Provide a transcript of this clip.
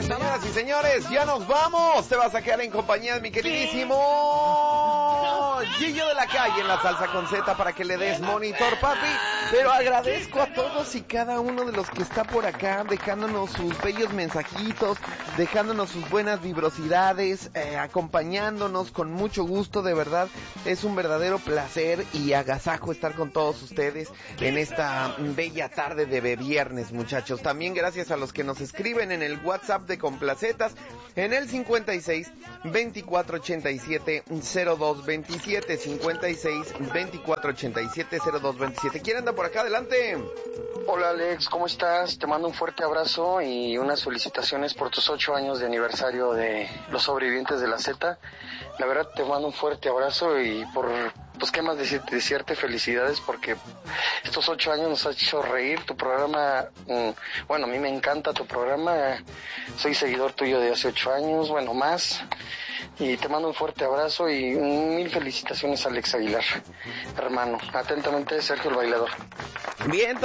Señoras y señores, ya nos vamos. Te vas a quedar en compañía de mi queridísimo Gillo de la Calle en la salsa con Z para que le des monitor, papi. Pero agradezco a todos y cada uno de los que está por acá, dejándonos sus bellos mensajitos, dejándonos sus buenas vibrosidades, acompañándonos con mucho gusto, de verdad. Es un verdadero placer y agasajo estar con todos ustedes en esta bella tarde de viernes, muchachos. También gracias a los que nos escriben en el WhatsApp de Complacetas en el 56 24 87 02 27 56 24 87 02 27. ¿Quién anda por acá? Adelante. Hola Alex, ¿cómo estás? Te mando un fuerte abrazo y unas felicitaciones por tus 8 años de aniversario de Los Sobrevivientes de la Z. La verdad te mando un fuerte abrazo y pues qué más decirte felicidades porque estos 8 años nos ha hecho reír. Tu programa, bueno, a mí me encanta tu programa, soy seguidor tuyo de hace 8 años, bueno, más, y te mando un fuerte abrazo y 1000 felicitaciones Alex Aguilar, hermano. Atentamente, Sergio el Bailador. Bien.